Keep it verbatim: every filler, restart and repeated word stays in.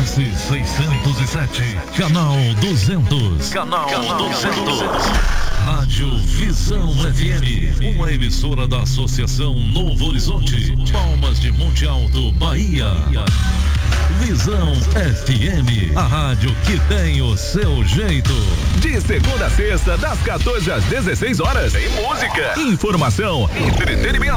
S seiscentos e sete, canal duzentos. Canal, canal duzentos. Rádio Visão F M, uma emissora da Associação Novo Horizonte, Palmas de Monte Alto, Bahia. Visão F M, a rádio que tem o seu jeito. De segunda a sexta, das quatorze às dezesseis horas, tem música, informação, entretenimento.